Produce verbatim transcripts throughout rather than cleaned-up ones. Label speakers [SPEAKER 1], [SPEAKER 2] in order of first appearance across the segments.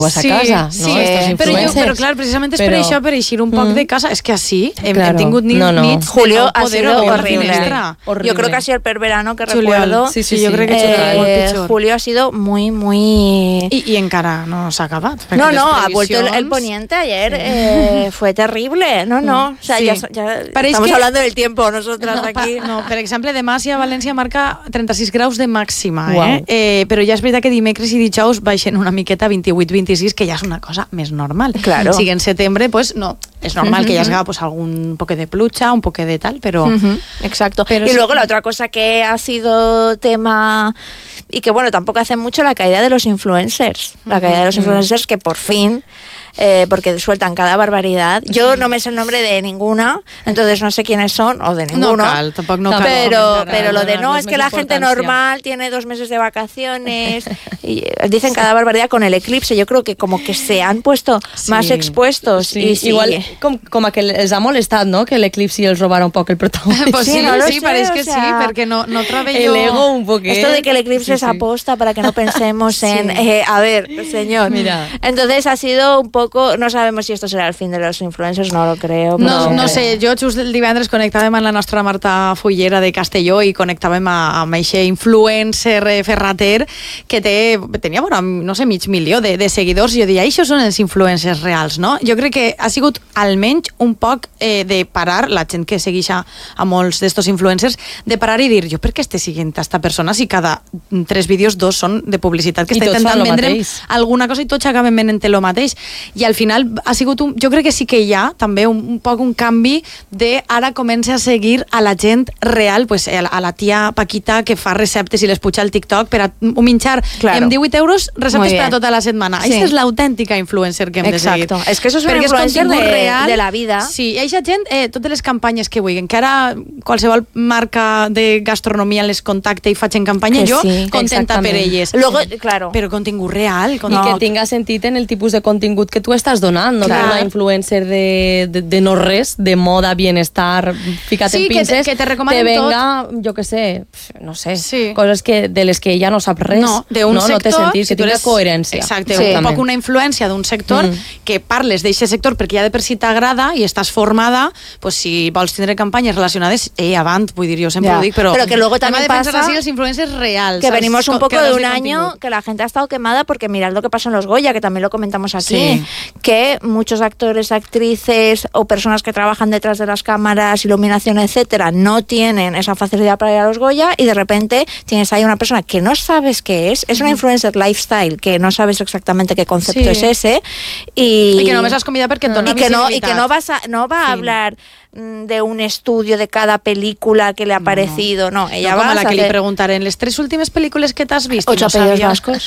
[SPEAKER 1] a
[SPEAKER 2] sí,
[SPEAKER 1] casa, no?
[SPEAKER 2] Sí,
[SPEAKER 1] Estos
[SPEAKER 2] però, jo, però clar, precisament és per això, per eixir un poc mm. de casa. És que així hem, claro. hem tingut nits no, no. nits
[SPEAKER 3] Julio
[SPEAKER 2] de no poder
[SPEAKER 3] ha sido
[SPEAKER 2] horrible.
[SPEAKER 3] horrible. Yo creo que ha sido el peor verano que
[SPEAKER 2] Juliol.
[SPEAKER 3] recuerdo.
[SPEAKER 2] Sí, sí, sí, yo creo que
[SPEAKER 3] eh, Julio ha sido muy, muy...
[SPEAKER 2] Y, y encara no s'ha acabat.
[SPEAKER 3] No, no, ha vuelto el, el poniente ayer. Sí. Eh, fue terrible. No, no. O sea, sí. ya, ya estamos que... hablando del tiempo nosotras
[SPEAKER 2] no,
[SPEAKER 3] aquí.
[SPEAKER 2] Pa, no, per exemple, demà si a València marca trenta-sis graus de màxima,
[SPEAKER 1] wow.
[SPEAKER 2] eh? eh? Però ja és veritat que dimecres i dijous baixen una miqueta vint-i-vuit vint-i-sis, que ja és una cosa més normal.
[SPEAKER 3] Claro.
[SPEAKER 2] Si en setembre, pues no, es normal uh-huh. que ya haga pues algún poco de plucha, un poco de tal, pero...
[SPEAKER 3] Uh-huh. Exacto. Pero y sí. luego la otra cosa que ha sido tema y que bueno, tampoco hace mucho, la caída de los influencers. La uh-huh. caída de los influencers que por fin... Eh, porque sueltan cada barbaridad. Yo no me sé el nombre de ninguna, entonces no sé quiénes son, o de ninguno.
[SPEAKER 2] No cal, tampoco no cal.
[SPEAKER 3] Pero, pero lo de no, es que la gente normal tiene dos meses de vacaciones y dicen cada barbaridad con el eclipse. Yo creo que como que se han puesto sí, más expuestos.
[SPEAKER 1] Sí.
[SPEAKER 3] Y sí.
[SPEAKER 1] Igual, com, com a que els ha molestat, no?, que l'eclipsi els robara un poc el protagonisme.
[SPEAKER 2] Pues sí,
[SPEAKER 3] sí, no
[SPEAKER 2] sí,
[SPEAKER 3] sé,
[SPEAKER 2] parece que
[SPEAKER 3] o sea,
[SPEAKER 2] sí, porque no, no trabe
[SPEAKER 1] el
[SPEAKER 2] yo...
[SPEAKER 1] ego un poquet.
[SPEAKER 3] Esto de que el eclipse sí, es aposta sí. para que no pensemos sí. en... Eh, a ver, señor.
[SPEAKER 1] Mira.
[SPEAKER 3] Entonces ha sido un poco... No sabemos si esto será el fin de los influencers, no lo creo.
[SPEAKER 2] No, no, no sé, jo just el divendres connectàvem amb la nostra Marta Fullera de Castelló i connectàvem amb aquest influencer ferrater que té, tenia, bueno, no sé, mig milió de, de seguidors, i jo deia, això són els influencers reals, no? Jo crec que ha sigut almenys un poc eh, de parar, la gent que segueix a, a molts d'estos influencers, de parar i dir, jo per què estic seguint a esta persona si cada tres vídeos dos són de publicitat que I està intentant vendre'm alguna cosa i tots acaben venent lo mateix, i al final ha sigut un, jo crec que sí que hi ha també un, un poc un canvi de ara comença a seguir a la gent real, pues, a, la, a la tia Paquita que fa receptes i les puja al TikTok per a un minxar
[SPEAKER 3] claro.
[SPEAKER 2] amb divuit euros receptes per a tota la setmana. Sí. Aquesta és l'autèntica influencer que hem
[SPEAKER 3] Exacto.
[SPEAKER 2] de seguir.
[SPEAKER 3] És que això és un
[SPEAKER 2] perquè
[SPEAKER 3] influencer
[SPEAKER 2] és
[SPEAKER 3] de,
[SPEAKER 2] real,
[SPEAKER 3] de la vida.
[SPEAKER 2] Sí, i aquesta gent, eh, totes les campanyes que vulguin, que ara qualsevol marca de gastronomia les contacte i facin campanya,
[SPEAKER 3] que
[SPEAKER 2] jo
[SPEAKER 3] sí,
[SPEAKER 2] contenta per elles.
[SPEAKER 3] Luego, claro.
[SPEAKER 2] Però contingut real.
[SPEAKER 1] Contingut. I que tinga sentit en el tipus de contingut que tu estàs donant, no
[SPEAKER 2] Clar.
[SPEAKER 1] una influencer de, de, de no res, de moda, bienestar, fica't
[SPEAKER 2] sí,
[SPEAKER 1] en pinces,
[SPEAKER 2] que te, que te recomanen
[SPEAKER 1] te venga,
[SPEAKER 2] tot.
[SPEAKER 1] jo que sé, no sé,
[SPEAKER 2] sí.
[SPEAKER 1] coses que, de les que ella no sap res.
[SPEAKER 2] No, d'un
[SPEAKER 1] no,
[SPEAKER 2] sector...
[SPEAKER 1] no té sentit,
[SPEAKER 2] si
[SPEAKER 1] que tinga
[SPEAKER 2] eres,
[SPEAKER 1] coherència.
[SPEAKER 2] Exacte, sí. un poc una influència d'un sector mm. que parles d'aquest sector perquè ja de per si t'agrada i estàs formada, pues si vols tindre campanyes relacionades, eh, avant, vull dir, jo sempre
[SPEAKER 3] ja.
[SPEAKER 2] ho dic, però...
[SPEAKER 3] Pero que luego también pasa...
[SPEAKER 2] así los influencers reals.
[SPEAKER 3] Que ¿sabes? Venimos un poco de un año
[SPEAKER 2] contigo.
[SPEAKER 3] que la gente ha estado quemada porque mirad lo que pasó en los Goya, que también lo comentamos aquí,
[SPEAKER 2] sí.
[SPEAKER 3] que muchos actores, actrices o personas que trabajan detrás de las cámaras, iluminación, etcétera, no tienen esa facilidad para ir a los Goya y de repente tienes ahí una persona que no sabes qué es, es una influencer lifestyle que no sabes exactamente qué concepto sí. es ese y,
[SPEAKER 2] y que no me has comida porque
[SPEAKER 3] y que no y que no vas a no va a sí. hablar de un estudio de cada película que le ha parecido, no, no ella
[SPEAKER 2] no,
[SPEAKER 3] va
[SPEAKER 2] como la
[SPEAKER 3] a
[SPEAKER 2] que
[SPEAKER 3] hacer...
[SPEAKER 2] li preguntaré, les tres últimes pel·lícules que t'has vist
[SPEAKER 3] ocho
[SPEAKER 2] no
[SPEAKER 3] apellidos vascos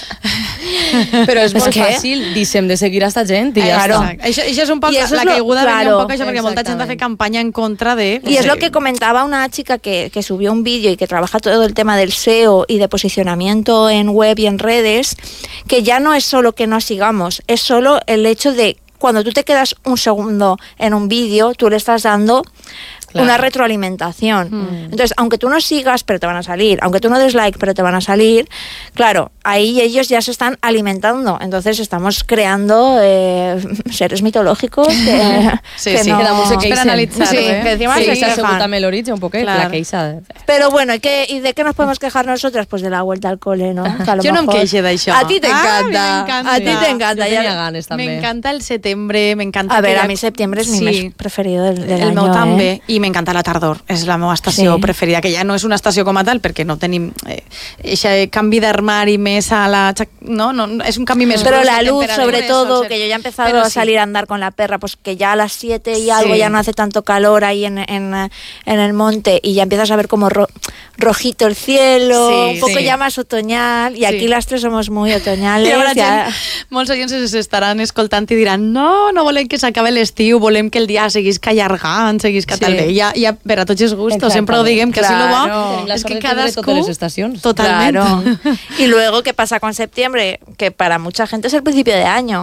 [SPEAKER 1] però és molt
[SPEAKER 3] que...
[SPEAKER 1] fàcil, deixem de seguir a esta gent i ja
[SPEAKER 3] claro.
[SPEAKER 1] està.
[SPEAKER 2] Això, això és un poc la, la caiguda lo... claro. un poc això, perquè molta gent ha fet campanya en contra de...
[SPEAKER 3] Y es lo que comentaba una chica que, que subió un vídeo y que trabaja todo el tema del S E O y de posicionamiento en web y en redes, que ya no es solo que nos sigamos, es solo el hecho de cuando tú te quedas un segundo en un vídeo, tú le estás dando claro. una retroalimentación. Mm. Entonces, aunque tú no sigas, pero te van a salir, aunque tú no des like, pero te van a salir, claro, ahí ellos ya se están alimentando. Entonces, estamos creando eh, seres mitològicos que,
[SPEAKER 2] sí,
[SPEAKER 3] que
[SPEAKER 2] sí,
[SPEAKER 3] no...
[SPEAKER 2] que la música per analitzar,
[SPEAKER 3] sí,
[SPEAKER 2] eh?
[SPEAKER 3] que encima
[SPEAKER 1] sí,
[SPEAKER 3] se
[SPEAKER 1] s'ha
[SPEAKER 3] quejan.
[SPEAKER 1] assegut també l'Oritge un poquet,
[SPEAKER 2] claro.
[SPEAKER 1] la queixa.
[SPEAKER 3] Pero bueno, ¿y, qué, ¿y de qué nos podemos quejar nosotras? Pues de la vuelta al cole, ¿no?
[SPEAKER 2] Yo no em queixe d'això.
[SPEAKER 3] A ti te
[SPEAKER 2] ah,
[SPEAKER 3] encanta. A ti te encanta.
[SPEAKER 1] Jo tenia ganes també.
[SPEAKER 2] M'encanta el setembre, m'encanta...
[SPEAKER 3] A ver,
[SPEAKER 2] ja...
[SPEAKER 3] a mi septiembre és mi
[SPEAKER 2] sí.
[SPEAKER 3] mes preferido del, del
[SPEAKER 2] el
[SPEAKER 3] año,
[SPEAKER 2] meu també,
[SPEAKER 3] eh?
[SPEAKER 2] i m'encanta la tardor, és la meva estació
[SPEAKER 3] sí.
[SPEAKER 2] preferida, que ja no és una estació com a tal, perquè no tenim eh, canvi d'armari més a la... No, no, és un canvi més...
[SPEAKER 3] Pero la luz, sobre todo, que yo ya he empezado Pero a salir sí. a andar con la perra, pues que ya a las siete y algo sí. ya no hace tanto calor ahí en, en, en el monte, y ya empiezas a ver como ro, rojito el cielo, sí, un poco sí. ya más otoñal, y sí. aquí las tres somos muy otoñales.
[SPEAKER 2] I ara
[SPEAKER 3] ja...
[SPEAKER 2] gent, molts oients s'estaran escoltant i diran no, no volem que s'acabe l'estiu, volem que el dia seguís allargant, seguís que sí. tal bé. Ja, ja per a tots els gustos, sempre ho diguem, que claro. Así lo bo, és que cadascú...
[SPEAKER 1] Totes les estacions.
[SPEAKER 2] Totalment.
[SPEAKER 3] Claro. Y luego, ¿qué pasa con septiembre? Que para mucha gente es el principio de año.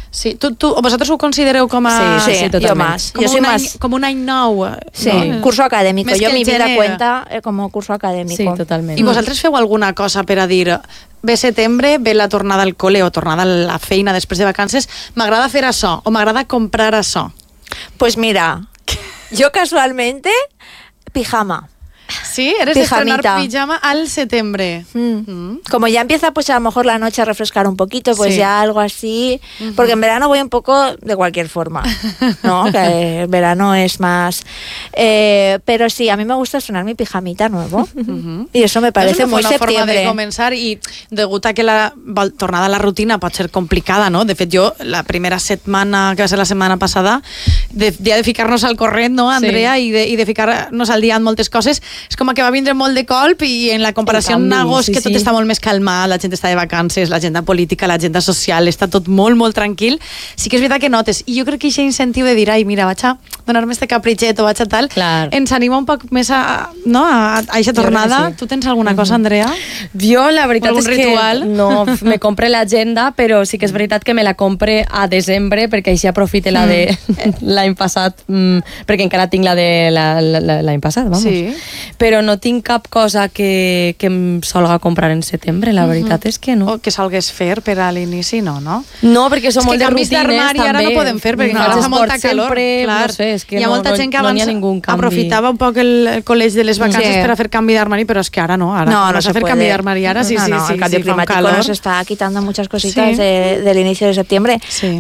[SPEAKER 2] Sí, tu, tu, ¿vosotros ho considereu com a...
[SPEAKER 3] Sí, sí,
[SPEAKER 1] sí, totalment.
[SPEAKER 3] yo más.
[SPEAKER 2] Com
[SPEAKER 3] Yo soy
[SPEAKER 2] un,
[SPEAKER 3] más...
[SPEAKER 2] any, com un any nou.
[SPEAKER 3] Sí,
[SPEAKER 2] no?
[SPEAKER 3] curso académico.
[SPEAKER 2] Més
[SPEAKER 3] Yo
[SPEAKER 2] que
[SPEAKER 3] mi
[SPEAKER 2] el
[SPEAKER 3] vida
[SPEAKER 2] gener.
[SPEAKER 3] cuenta eh, como curso académico.
[SPEAKER 1] Sí, totalment.
[SPEAKER 2] I vosaltres feu alguna cosa per a dir ve setembre, ve la tornada al col·le o tornada a la feina després de vacances, m'agrada fer això o m'agrada comprar això?
[SPEAKER 3] Pues mira, yo casualmente, pijama.
[SPEAKER 2] Sí, eres
[SPEAKER 3] Pijamita.
[SPEAKER 2] de estrenar pijama al setembre.
[SPEAKER 3] Mm.
[SPEAKER 2] Mm.
[SPEAKER 3] Como ya empieza pues a lo mejor la noche a refrescar un poquito, pues
[SPEAKER 2] Sí.
[SPEAKER 3] ya algo así, porque en verano voy un poco de cualquier forma, ¿no? Que el verano es más... Eh, pero sí, a mí me gusta estrenar mi pijamita nuevo
[SPEAKER 2] Mhm.
[SPEAKER 3] y eso me parece
[SPEAKER 2] és una
[SPEAKER 3] muy
[SPEAKER 2] bona forma
[SPEAKER 3] septiembre.
[SPEAKER 2] de començar i degut a que la vol- tornada a la rutina pot ser complicada, no? De fet, jo la primera setmana, que va ser la setmana passada, de, ja de ficar-nos al corrent, no, Andrea,
[SPEAKER 1] Sí.
[SPEAKER 2] i, de, i de ficar-nos al dia en moltes coses, és com que va vindre molt de colp i en la comparació
[SPEAKER 1] En
[SPEAKER 2] en
[SPEAKER 1] canvi,
[SPEAKER 2] agost,
[SPEAKER 1] sí,
[SPEAKER 2] que tot
[SPEAKER 1] sí.
[SPEAKER 2] està molt més calmat, la gent està de vacances, l'agenda política, l'agenda social, està tot molt, molt tranquil, sí que és veritat que notes. I jo crec que aquest incentiu de dir, ai, mira, vaig a donar-me este capritxet o vaig a tal,
[SPEAKER 1] Clar.
[SPEAKER 2] ens anima un poc més a, no, a, a aquesta
[SPEAKER 1] Jo crec que
[SPEAKER 2] tornada.
[SPEAKER 1] sí.
[SPEAKER 2] Tu tens alguna cosa, Andrea?
[SPEAKER 1] Jo la veritat
[SPEAKER 2] Algun
[SPEAKER 1] és que
[SPEAKER 2] ritual?
[SPEAKER 1] no me compre l'agenda, però sí que és veritat que me la compre a desembre perquè així aprofite la de l'any passat, mm, perquè encara tinc la de la- la- la- l'any passat, vamos.
[SPEAKER 2] Sí.
[SPEAKER 1] Però no tinc cap cosa que, que em solga comprar en setembre, la veritat és que no.
[SPEAKER 2] O que salgués fer per a l'inici, no, no?
[SPEAKER 1] No, perquè som
[SPEAKER 2] És
[SPEAKER 1] molt
[SPEAKER 2] que
[SPEAKER 1] de
[SPEAKER 2] canvis
[SPEAKER 1] rutines,
[SPEAKER 2] d'armari ara no
[SPEAKER 1] també.
[SPEAKER 2] podem fer perquè
[SPEAKER 1] No,
[SPEAKER 2] encara fa
[SPEAKER 1] faig
[SPEAKER 2] molta
[SPEAKER 1] esport
[SPEAKER 2] calor.
[SPEAKER 1] sempre,
[SPEAKER 2] clar.
[SPEAKER 1] no sé, és que
[SPEAKER 2] hi ha
[SPEAKER 1] no,
[SPEAKER 2] molta
[SPEAKER 1] no,
[SPEAKER 2] gent que
[SPEAKER 1] no
[SPEAKER 2] abans
[SPEAKER 1] n'hi ha ningún canvi.
[SPEAKER 2] aprofitava un poc el, el col·legi de les vacances
[SPEAKER 3] Sí.
[SPEAKER 2] per a fer canvi d'armari, però és que ara no, ara
[SPEAKER 3] No, no
[SPEAKER 2] vas
[SPEAKER 3] se
[SPEAKER 2] a fer
[SPEAKER 3] puede.
[SPEAKER 2] canvi d'armari ara, sí,
[SPEAKER 3] no,
[SPEAKER 2] sí,
[SPEAKER 3] no,
[SPEAKER 2] sí,
[SPEAKER 3] el cambio
[SPEAKER 2] sí, fa un
[SPEAKER 3] climático
[SPEAKER 2] calor.
[SPEAKER 3] nos está quitando muchas cositas
[SPEAKER 2] Sí.
[SPEAKER 3] de- del inicio de septiembre.
[SPEAKER 2] Sí.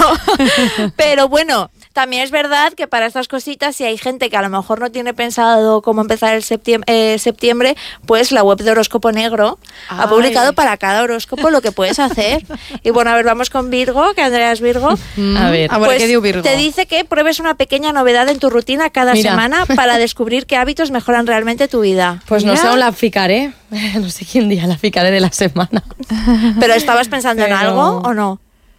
[SPEAKER 3] Pero, pero bueno, también es verdad que para estas cositas, si hay gente que a lo mejor no tiene pensado cómo empezar el septiembre, eh, septiembre pues la web de Horóscopo Negro ha
[SPEAKER 2] Ay.
[SPEAKER 3] publicado para cada horóscopo lo que puedes hacer. Y bueno, a ver, vamos con Virgo, que Andrea es Virgo.
[SPEAKER 2] Mm.
[SPEAKER 1] A ver.
[SPEAKER 2] a veure
[SPEAKER 3] Pues
[SPEAKER 2] què diu Virgo.
[SPEAKER 3] te dice que pruebes una pequeña novedad en tu rutina cada
[SPEAKER 1] Mira.
[SPEAKER 3] semana para descubrir qué hábitos mejoran realmente tu vida.
[SPEAKER 1] Pues no
[SPEAKER 2] Mira.
[SPEAKER 1] sé on la ficaré, no sé quin dia la ficaré de la setmana.
[SPEAKER 3] ¿Pero estabas pensando en
[SPEAKER 1] Pero-
[SPEAKER 3] algo o no?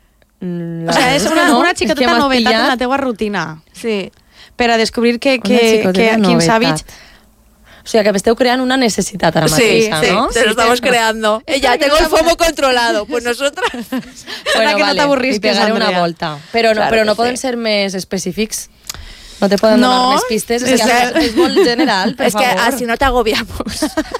[SPEAKER 1] Mm,
[SPEAKER 2] O
[SPEAKER 1] la
[SPEAKER 2] sigui,
[SPEAKER 1] veritat
[SPEAKER 2] és
[SPEAKER 1] que
[SPEAKER 2] una,
[SPEAKER 1] no,
[SPEAKER 2] una
[SPEAKER 1] és que
[SPEAKER 2] xicoteta
[SPEAKER 1] m'has
[SPEAKER 2] novetat en
[SPEAKER 1] pillat.
[SPEAKER 2] la teua rutina
[SPEAKER 3] Sí.
[SPEAKER 2] per a descobrir que,
[SPEAKER 1] Una
[SPEAKER 2] que, que,
[SPEAKER 1] xicoteta
[SPEAKER 2] quins
[SPEAKER 1] novetat.
[SPEAKER 2] hàbits...
[SPEAKER 1] O sigui, que m'esteu creant una necessitat ara mateixa, no?
[SPEAKER 3] te lo estamos creando. Eh, ya tengo el FOMO controlado. Pues nosotras.
[SPEAKER 1] Bueno,
[SPEAKER 2] que no
[SPEAKER 1] vale,
[SPEAKER 2] t'avorrisques,
[SPEAKER 1] i pegaré una
[SPEAKER 2] Andrea.
[SPEAKER 1] volta. Però no,
[SPEAKER 3] Claro
[SPEAKER 1] però no
[SPEAKER 3] que
[SPEAKER 1] poden
[SPEAKER 3] sí.
[SPEAKER 1] ser més específics? No te poden
[SPEAKER 2] No,
[SPEAKER 1] donar més pistes? És,
[SPEAKER 2] és
[SPEAKER 1] que
[SPEAKER 2] que-
[SPEAKER 1] és molt general, per
[SPEAKER 3] Es que
[SPEAKER 1] favor.
[SPEAKER 3] así no te agobiamos.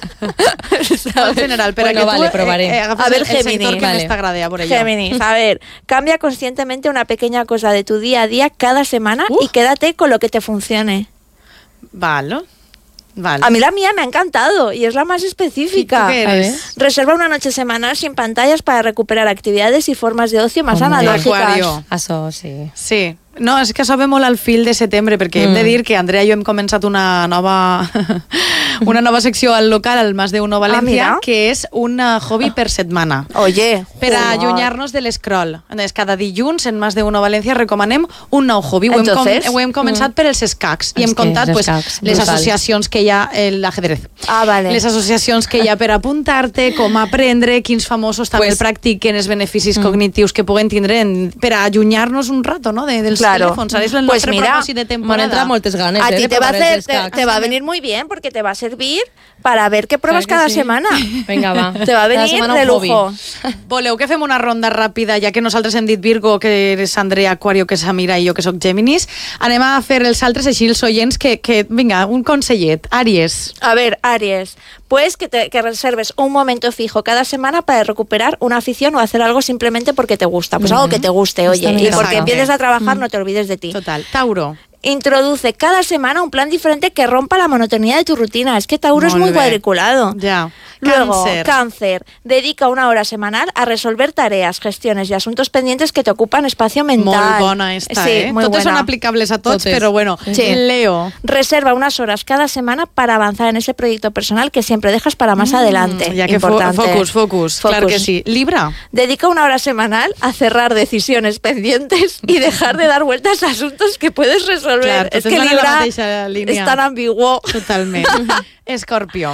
[SPEAKER 2] En general, però
[SPEAKER 1] Bueno,
[SPEAKER 2] que
[SPEAKER 1] vale,
[SPEAKER 2] tu
[SPEAKER 1] provaré.
[SPEAKER 2] eh, agafes
[SPEAKER 3] A ver,
[SPEAKER 2] el, el sector
[SPEAKER 3] Géminis.
[SPEAKER 2] que
[SPEAKER 1] Vale.
[SPEAKER 2] més t'agrada, a veure jo.
[SPEAKER 3] Géminis, a ver, cambia conscientemente una pequeña cosa de tu día a día cada semana
[SPEAKER 2] Uh.
[SPEAKER 3] y quédate con lo que te funcione.
[SPEAKER 2] Vale. Vale.
[SPEAKER 3] A mí la mía me ha encantado y es la más
[SPEAKER 2] ¿Y tú
[SPEAKER 3] específica.
[SPEAKER 2] qué
[SPEAKER 1] A
[SPEAKER 2] eres?
[SPEAKER 1] ver.
[SPEAKER 3] Reserva una noche semanal sin pantallas para recuperar actividades y formas de ocio más
[SPEAKER 1] Hombre.
[SPEAKER 3] analógicas.
[SPEAKER 2] Acuario.
[SPEAKER 1] Això sí.
[SPEAKER 2] Sí. No, és que això ve molt al fil de setembre, perquè mm. hem de dir que Andrea i jo hem començat una nova una nova secció al local, al Mas de Uno València,
[SPEAKER 3] mira.
[SPEAKER 2] que és un uh, hobby per setmana.
[SPEAKER 3] Oye,
[SPEAKER 2] Per a
[SPEAKER 3] joder.
[SPEAKER 2] allunyar-nos de l'escroll. Entonces, cada dilluns en Mas de Uno València recomanem un nou hobby. Ho hem, com,
[SPEAKER 3] Entonces,
[SPEAKER 2] ho hem començat mm. per els escacs i
[SPEAKER 1] És
[SPEAKER 2] hem
[SPEAKER 1] que
[SPEAKER 2] contat
[SPEAKER 1] els
[SPEAKER 2] pues,
[SPEAKER 1] escacs,
[SPEAKER 2] les
[SPEAKER 1] brutal.
[SPEAKER 2] associacions que hi ha, eh, l'ajedrez.
[SPEAKER 3] Ah, vale.
[SPEAKER 2] Les associacions que hi ha per apuntar-te, com aprendre, quins famosos també
[SPEAKER 1] Pues-
[SPEAKER 2] el practiquen, els beneficis mm. cognitius que puguen tindre en, per a allunyar-nos un rato, no?, de, dels
[SPEAKER 3] Claro.
[SPEAKER 2] telèfons. Ara és el
[SPEAKER 3] Pues
[SPEAKER 2] nostre
[SPEAKER 3] mira,
[SPEAKER 2] propòsit de
[SPEAKER 1] M'han
[SPEAKER 2] temporada.
[SPEAKER 1] entrat moltes ganes,
[SPEAKER 3] A
[SPEAKER 1] eh,
[SPEAKER 3] ti
[SPEAKER 1] de
[SPEAKER 3] te va, a
[SPEAKER 1] provar
[SPEAKER 3] hacer,
[SPEAKER 1] els
[SPEAKER 3] te,
[SPEAKER 1] escacs.
[SPEAKER 3] te va a venir muy bien porque te va a servir para ver qué pruebas
[SPEAKER 1] Clar que
[SPEAKER 3] cada
[SPEAKER 1] sí.
[SPEAKER 3] semana.
[SPEAKER 1] Vinga, va.
[SPEAKER 3] Te va a
[SPEAKER 1] Cada
[SPEAKER 3] venir
[SPEAKER 1] setmana
[SPEAKER 3] de
[SPEAKER 1] un hobby.
[SPEAKER 3] lujo.
[SPEAKER 2] Voleu que fem una ronda ràpida, ja que nosaltres hem dit Virgo, que eres Andrea, Aquario, que és Samira, i jo, que sóc Géminis. Anem a fer els altres, així els oients, que, que vinga, un consellet. Àries.
[SPEAKER 3] A ver, Aries, pues que, te, que reserves un momento fijo cada semana para recuperar una afición o hacer algo simplemente porque te gusta. Pues algo que te guste, oye.
[SPEAKER 1] Está
[SPEAKER 3] Y
[SPEAKER 1] bien.
[SPEAKER 3] porque
[SPEAKER 2] Exacto.
[SPEAKER 3] empieces a trabajar, no te olvides de ti.
[SPEAKER 2] Total. Tauro.
[SPEAKER 3] Introduce cada semana un plan diferente que rompa la monotonía de tu rutina. Es que Tauro es
[SPEAKER 2] Molt
[SPEAKER 3] muy
[SPEAKER 2] bé.
[SPEAKER 3] cuadriculado.
[SPEAKER 2] Ja.
[SPEAKER 3] Luego,
[SPEAKER 2] Càncer.
[SPEAKER 3] cáncer, dedica una hora semanal a resolver tareas, gestiones y asuntos pendientes que te ocupan espacio mental.
[SPEAKER 2] Molt bona esta,
[SPEAKER 3] sí,
[SPEAKER 2] eh?
[SPEAKER 3] muy
[SPEAKER 2] Totes
[SPEAKER 3] buena.
[SPEAKER 2] són aplicables a tots,
[SPEAKER 1] Totes.
[SPEAKER 2] però bueno.
[SPEAKER 3] Sí.
[SPEAKER 2] Leo.
[SPEAKER 3] Reserva unas horas cada semana para avanzar en ese proyecto personal que siempre dejas para más adelante.
[SPEAKER 2] Ja que fo
[SPEAKER 3] Importante.
[SPEAKER 2] focus, focus, clar
[SPEAKER 3] Focus.
[SPEAKER 2] que sí. Libra.
[SPEAKER 3] Dedica una hora semanal a cerrar decisiones pendientes y dejar de dar vueltas a asuntos que puedes resolver.
[SPEAKER 2] Clar,
[SPEAKER 3] es
[SPEAKER 2] totes
[SPEAKER 3] que
[SPEAKER 2] van en la
[SPEAKER 3] Libra
[SPEAKER 2] mateixa línia.
[SPEAKER 3] es tan ambiguo.
[SPEAKER 2] Totalment. Escorpió.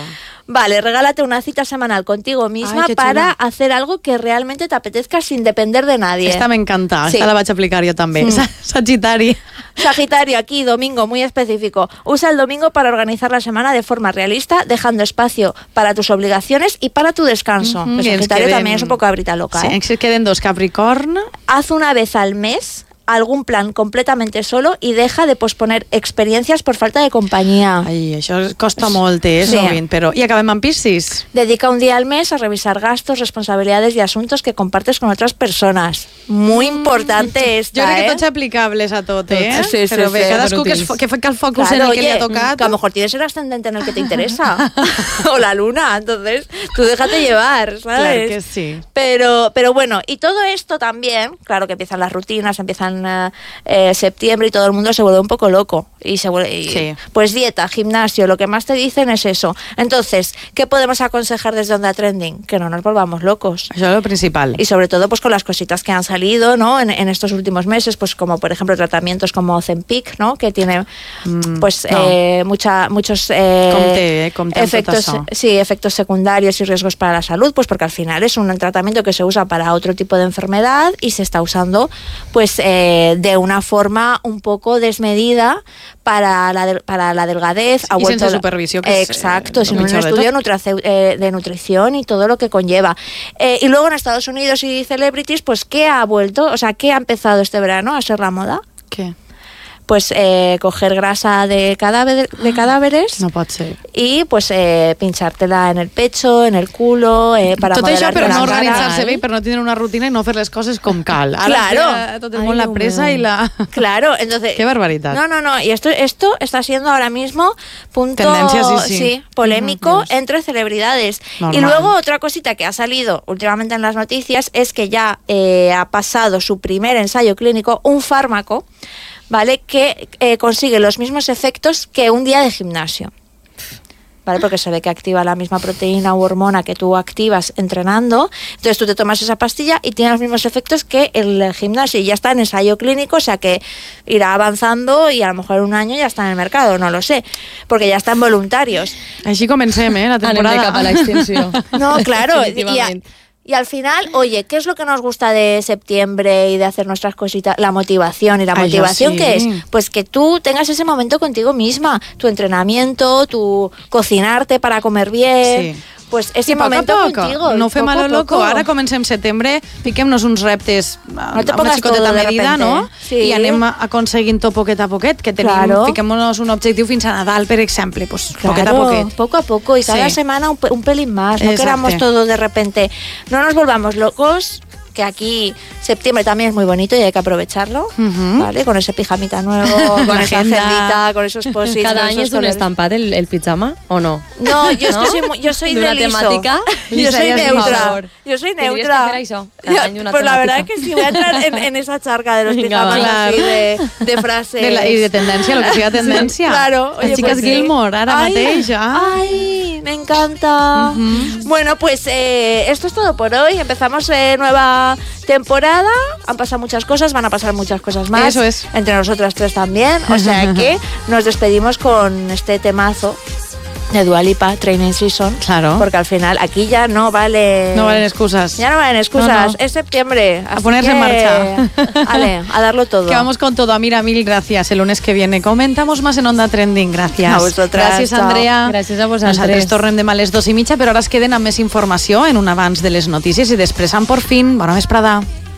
[SPEAKER 3] Vale, regálate una cita semanal contigo misma
[SPEAKER 2] Ay,
[SPEAKER 3] para
[SPEAKER 2] xula.
[SPEAKER 3] hacer algo que realmente te apetezca sin depender de nadie.
[SPEAKER 2] Esta m'encanta,
[SPEAKER 3] Sí.
[SPEAKER 2] esta la vaig aplicar jo també.
[SPEAKER 3] Mm.
[SPEAKER 2] Sagitari.
[SPEAKER 3] Sagitario, aquí domingo, muy específico. Usa el domingo para organizar la semana de forma realista, dejando espacio para tus obligaciones y para tu descanso.
[SPEAKER 2] Mhm,
[SPEAKER 3] El
[SPEAKER 2] que ens
[SPEAKER 3] Sagitario
[SPEAKER 2] queden-
[SPEAKER 3] también es un poco cabrita loca,
[SPEAKER 2] Sí,
[SPEAKER 3] ¿eh?
[SPEAKER 2] ens queden dos, Capricorn.
[SPEAKER 3] Haz una vez al mes algún plan completamente solo y deja de posponer experiencias por falta de compañía.
[SPEAKER 2] Ai, això costa molt, eh,
[SPEAKER 3] Sí.
[SPEAKER 2] sovint, però... I acabem amb Piscis.
[SPEAKER 3] Dedica un día al mes a revisar gastos, responsabilidades y asuntos que compartes con otras personas. Muy importante esta,
[SPEAKER 2] Jo crec que
[SPEAKER 3] ¿eh?
[SPEAKER 2] tots aplicables a tot, eh?
[SPEAKER 3] Sí, sí,
[SPEAKER 2] Però
[SPEAKER 3] sí,
[SPEAKER 2] bé, cadascú que, es,
[SPEAKER 1] superútils.
[SPEAKER 2] que fica el focus
[SPEAKER 3] Claro,
[SPEAKER 2] en el que
[SPEAKER 3] oye,
[SPEAKER 2] li ha tocat.
[SPEAKER 3] que a lo mejor tienes el ascendente en el que te interesa. O la luna, entonces tú déjate llevar, ¿sabes?
[SPEAKER 2] Claro que sí.
[SPEAKER 3] Pero, pero bueno, y todo esto también, claro que empiezan las rutinas, empiezan eh, eh, septiembre y todo el mundo se vuelve un poco loco. Y se vuelve, y,
[SPEAKER 2] Sí.
[SPEAKER 3] Pues dieta, gimnasio, lo que más te dicen es eso. Entonces, ¿qué podemos aconsejar desde Onda Trending? Que no nos volvamos locos.
[SPEAKER 2] Això és el principal.
[SPEAKER 3] Y sobre todo pues con las cositas que han salido, ¿no? En, en estos últimos meses, pues como por ejemplo tratamientos como Ozempic, ¿no? Que tiene
[SPEAKER 2] Mm,
[SPEAKER 3] pues
[SPEAKER 2] no.
[SPEAKER 3] eh, mucha, muchos eh,
[SPEAKER 2] Compte, eh, compte amb tot
[SPEAKER 3] efectos,
[SPEAKER 2] això.
[SPEAKER 3] sí, efectos secundarios y riesgos para la salud, pues porque al final es un tratamiento que se usa para otro tipo de enfermedad y se está usando pues eh, de una forma un poco desmedida para la, del- para la delgadez.
[SPEAKER 2] Y sense supervisió, que es,
[SPEAKER 3] Exacto,
[SPEAKER 2] eh,
[SPEAKER 3] sin
[SPEAKER 2] lo
[SPEAKER 3] un
[SPEAKER 2] millor de
[SPEAKER 3] estudio
[SPEAKER 2] tot.
[SPEAKER 3] nutraceu- eh, de nutrición y todo lo que conlleva. Eh, y luego en Estados Unidos y celebrities, pues ¿qué ha vuelto? O sea, ¿qué ha empezado este verano a ser la moda?
[SPEAKER 2] Què?
[SPEAKER 3] Pues eh, coger grasa de, cadáver, de cadáveres
[SPEAKER 2] No pot ser.
[SPEAKER 3] y pues eh, pinchártela en el pecho, en el culo, eh, para
[SPEAKER 2] Tot això
[SPEAKER 3] modelarte
[SPEAKER 2] per
[SPEAKER 3] la
[SPEAKER 2] no
[SPEAKER 3] cara.
[SPEAKER 2] organitzar-se bé i per no tenir una rutina i no fer les coses com cal. Ara
[SPEAKER 3] Claro.
[SPEAKER 2] ja tot el
[SPEAKER 1] Ai,
[SPEAKER 2] món la
[SPEAKER 1] Déu
[SPEAKER 2] pressa
[SPEAKER 1] meu.
[SPEAKER 2] i la...
[SPEAKER 3] Claro, entonces...
[SPEAKER 2] Qué barbaridad.
[SPEAKER 3] No, no, no. Y esto, esto está siendo ahora mismo punto
[SPEAKER 2] Tendencia, sí, sí.
[SPEAKER 3] polémico
[SPEAKER 2] Ujú, Dios.
[SPEAKER 3] entre celebridades.
[SPEAKER 2] Normal.
[SPEAKER 3] Y luego otra cosita que ha salido últimamente en las noticias es que ya eh, ha pasado su primer ensayo clínico un fármaco, ¿vale? Que eh, consigue los mismos efectos que un día de gimnasio. ¿Vale? Porque se ve que activa la misma proteína u hormona que tú activas entrenando. Entonces tú te tomas esa pastilla y tiene los mismos efectos que el gimnasio. Y ya está en ensayo clínico, o sea que irá avanzando y a lo mejor en un año ya está en el mercado, no lo sé. Porque ya están voluntarios.
[SPEAKER 2] Així comencem, eh, la
[SPEAKER 1] Anem de
[SPEAKER 2] temporada.
[SPEAKER 1] cap a l'extinció.
[SPEAKER 3] No, claro. y, a-
[SPEAKER 1] Definitivament.
[SPEAKER 3] y al final, oye, ¿qué es lo que nos gusta de septiembre y de hacer nuestras cositas? La motivación. ¿Y la
[SPEAKER 2] Ay, yo
[SPEAKER 3] motivación
[SPEAKER 2] sí.
[SPEAKER 3] qué es? Pues que tú tengas ese momento contigo misma. Tu entrenamiento, tu cocinarte para comer bien.
[SPEAKER 2] Sí.
[SPEAKER 3] Pues ese
[SPEAKER 2] I poc a
[SPEAKER 3] momento
[SPEAKER 2] poc,
[SPEAKER 3] contigo.
[SPEAKER 2] no fem
[SPEAKER 3] poco
[SPEAKER 2] a lo loco.
[SPEAKER 3] poco.
[SPEAKER 2] Ara comencem setembre, fiquem-nos uns reptes
[SPEAKER 3] No
[SPEAKER 2] amb
[SPEAKER 3] te
[SPEAKER 2] una
[SPEAKER 3] pongas
[SPEAKER 2] xicoteta
[SPEAKER 3] todo de
[SPEAKER 2] medida,
[SPEAKER 3] repente.
[SPEAKER 2] no?
[SPEAKER 3] Sí.
[SPEAKER 2] I anem aconseguint tot poquet a poquet, que tenim,
[SPEAKER 3] Claro.
[SPEAKER 2] fiquem-nos un objectiu fins a Nadal, per exemple, pues,
[SPEAKER 3] Claro,
[SPEAKER 2] poquet a poquet.
[SPEAKER 3] poco a poco y cada
[SPEAKER 2] Sí.
[SPEAKER 3] semana un, pe- un pelín más. No
[SPEAKER 2] Exacte.
[SPEAKER 3] queramos todo de repente. No nos volvamos locos, que aquí septiembre también es muy bonito y hay que aprovecharlo,
[SPEAKER 2] Ujú.
[SPEAKER 3] ¿vale? Con ese pijamita nuevo, con
[SPEAKER 2] La
[SPEAKER 3] esa
[SPEAKER 2] agenda.
[SPEAKER 3] agendita, con esos post-its.
[SPEAKER 1] Cada
[SPEAKER 3] con
[SPEAKER 1] any
[SPEAKER 3] esos
[SPEAKER 1] és un
[SPEAKER 3] colores.
[SPEAKER 1] estampat el, el pijama, o no?
[SPEAKER 3] No, yo es
[SPEAKER 1] ¿No?
[SPEAKER 3] que soy, muy- yo soy
[SPEAKER 1] De
[SPEAKER 3] de
[SPEAKER 1] una
[SPEAKER 3] liso.
[SPEAKER 1] temática,
[SPEAKER 3] Yo
[SPEAKER 1] Lisa,
[SPEAKER 3] soy
[SPEAKER 1] ya sí, por
[SPEAKER 3] neutra.
[SPEAKER 1] favor.
[SPEAKER 3] Yo soy
[SPEAKER 1] Tendrías
[SPEAKER 3] neutra.
[SPEAKER 1] que hacer eso, cada
[SPEAKER 3] Ya,
[SPEAKER 1] año una
[SPEAKER 3] pues la verdad es
[SPEAKER 1] temática.
[SPEAKER 3] que sí, voy a entrar en, en esa charca de los
[SPEAKER 1] Venga,
[SPEAKER 3] pijamas
[SPEAKER 2] va.
[SPEAKER 3] así de, de frases.
[SPEAKER 2] De la, I de tendència, lo que siga tendència.
[SPEAKER 3] Claro, oye,
[SPEAKER 2] Les xiques
[SPEAKER 3] pues sí.
[SPEAKER 2] Gilmore, ara
[SPEAKER 3] Ay,
[SPEAKER 2] mateix, ja.
[SPEAKER 3] Ay, me encanta. Bueno, pues eh, esto es todo por hoy. Empezamos eh, nueva temporada. Han pasado muchas cosas, van a pasar muchas cosas más.
[SPEAKER 2] Eso es.
[SPEAKER 3] Entre nosotras tres también. O sea que nos despedimos con este temazo de Dua Lipa, Training Season.
[SPEAKER 2] Claro.
[SPEAKER 3] Porque al final aquí ya no vale...
[SPEAKER 2] No valen excusas.
[SPEAKER 3] Ya no valen excusas.
[SPEAKER 2] No, no.
[SPEAKER 3] Es septiembre.
[SPEAKER 2] A
[SPEAKER 3] así
[SPEAKER 2] ponerse en
[SPEAKER 3] que,
[SPEAKER 2] marcha.
[SPEAKER 3] Ale, a darlo todo.
[SPEAKER 2] Que vamos con todo. Mira, mil gracias. El lunes que viene comentamos más en Onda Trending. Gracias.
[SPEAKER 3] A vosotras,
[SPEAKER 2] Gràcies,
[SPEAKER 3] chao.
[SPEAKER 2] Andrea.
[SPEAKER 1] Gràcies a vosaltres.
[SPEAKER 2] Nosaltres tornem demà a les dos i mitja, però ara es queden amb més informació en un abans de les notícies i després amb Por Fin. Bona vesprada.